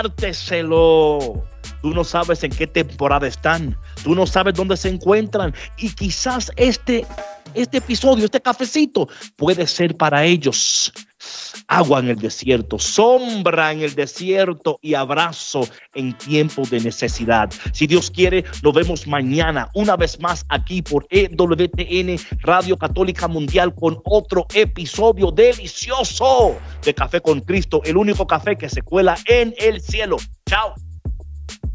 Compárteselo. Tú no sabes en qué temporada están. Tú no sabes dónde se encuentran. Y quizás este episodio, este cafecito, puede ser para ellos. Agua en el desierto, sombra en el desierto y abrazo en tiempos de necesidad. Si Dios quiere, nos vemos mañana una vez más aquí por EWTN Radio Católica Mundial con otro episodio delicioso de Café con Cristo, el único café que se cuela en el cielo. Chao.